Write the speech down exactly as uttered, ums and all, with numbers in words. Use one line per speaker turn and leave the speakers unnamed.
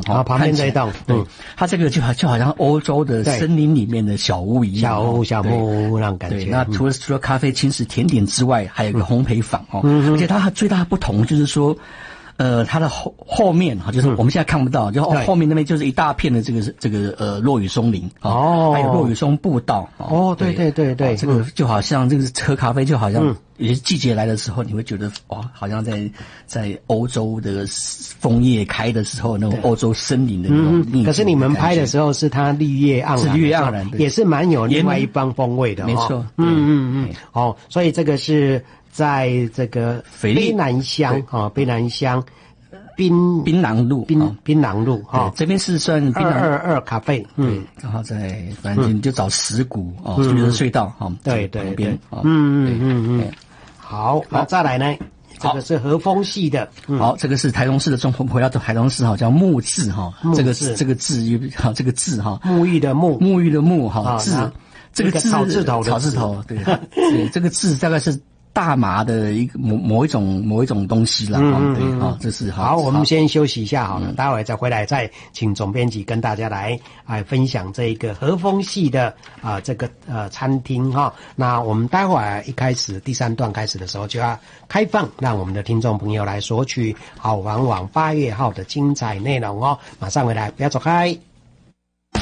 啊，旁边这一栋，
对，它这个就好就好像欧洲的森林里面的小屋一样，
小屋小木屋那种感觉。
对，那除了除了咖啡、轻食、甜点之外，还有一个烘焙坊哦，而且它最大的不同就是说。呃，它的后后面哈，就是我们现在看不到，就后面那边就是一大片的这个这个呃落羽松林哦，还有落羽松步道
哦，对对对对，
这个就好像这个喝咖啡，就好像有些季节来的时候，你会觉得哇，好像在在欧洲的枫叶开的时候那种欧洲森林的那种。
嗯，可是你们拍的时候是它绿叶盎然，
是绿叶盎然，
也是蛮有另外一番风味的，
没错。
嗯嗯嗯，哦，所以这个是。在这个卑南乡啊，卑南乡槟
槟榔路，
槟槟榔路哈，
这边是算
二二二咖啡，
嗯，然后在反正你就找石鼓哦，就是隧道哈，
对对对，
嗯
嗯嗯嗯，好，那再来呢？这个是和风系的，
好，这个是台中市的中回到台中市哈，叫木质哈，这个这个字哈，这个字哈，
沐浴的沐，
沐浴的沐哈，字这个字
草字头的
草字头，对，对，这个字大概是。大麻的一个某某一种某一种东西了，嗯，对啊，这是
好。我们先休息一下好了，待会再回来再请总编辑跟大家来啊分享这个和风系的啊这个呃餐厅哈。那我们待会儿一开始第三段开始的时候就要开放，让我们的听众朋友来索取好玩网八月号的精彩内容哦。马上回来，不要走开。